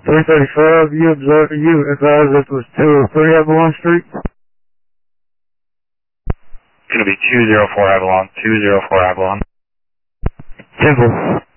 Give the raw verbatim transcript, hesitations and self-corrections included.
three thirty-five, you observed, you advised that it was two oh three Avalon Street? It's going to be two oh four Avalon, two oh four Avalon. Temple.